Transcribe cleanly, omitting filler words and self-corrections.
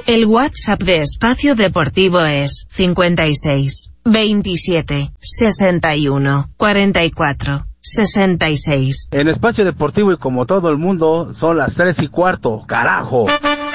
El WhatsApp de Espacio Deportivo es 56 27 61 44 66. En Espacio Deportivo y como todo el mundo, son las 3:15, carajo.